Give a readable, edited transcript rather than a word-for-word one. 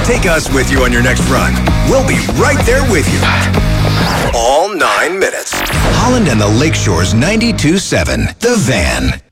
Take us with you on your next run. We'll be right there with you. All 9 minutes. Holland and the Lakeshore's 92.7, The Van.